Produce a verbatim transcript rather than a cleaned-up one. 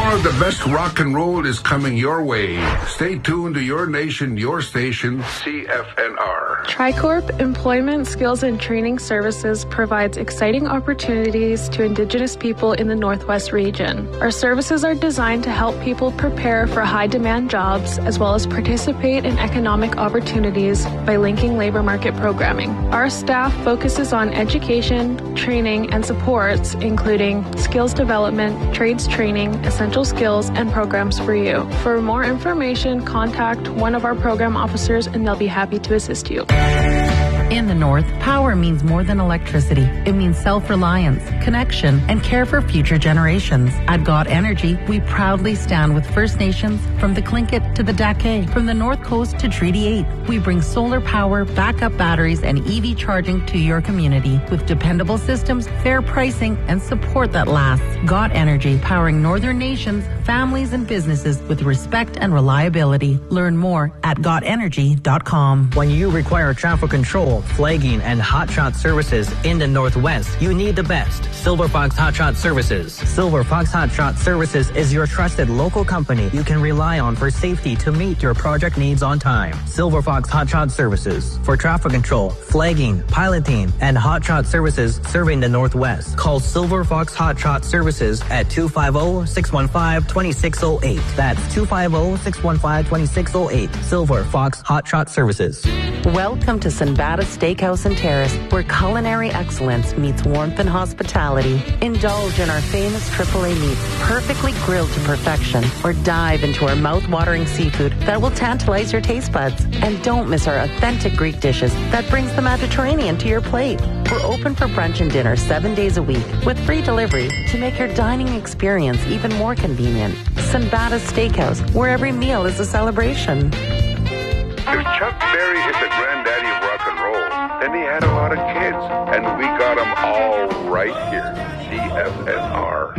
More of the best rock and roll is coming your way. Stay tuned to your nation, your station, C F N R. Tricorp Employment, Skills and Training Services provides exciting opportunities to Indigenous people in the Northwest region. Our services are designed to help people prepare for high-demand jobs as well as participate in economic opportunities by linking labor market programming. Our staff focuses on education, training, and supports, including skills development, trades training, essential skills, and programs for you. For more information, contact one of our program officers and they'll be happy to assist you. In the North, power means more than electricity. It means self-reliance, connection, and care for future generations. At God Energy, we proudly stand with First Nations from the Tlingit to the Dake, from the North Coast to Treaty eight. We bring solar power, backup batteries, and E V charging to your community with dependable systems, fair pricing, and support that lasts. God Energy, powering Northern nations, families, and businesses with respect and reliability. Learn more at god energy dot com. When you require traffic control, flagging, and hotshot services in the Northwest, you need the best. Silver Fox Hotshot Services. Silver Fox Hotshot Services is your trusted local company you can rely on for safety to meet your project needs on time. Silver Fox Hotshot Services. For traffic control, flagging, piloting, and hotshot services serving the Northwest, call Silver Fox Hotshot Services at two five zero, six one five, two six zero eight. That's two five zero, six one five, two six zero eight. Silver Fox Hotshot Services. Welcome to Sinbada Steakhouse and Terrace, where culinary excellence meets warmth and hospitality. Indulge in our famous triple A meats, perfectly grilled to perfection, or dive into our mouth-watering seafood that will tantalize your taste buds. And don't miss our authentic Greek dishes that brings the Mediterranean to your plate. We're open for brunch and dinner seven days a week with free delivery to make your dining experience even more convenient. Sinbada Steakhouse, where every meal is a celebration. If Chuck Berry is the granddaddy of rock and roll, then he had a lot of kids, and we got them all right here. C F N R.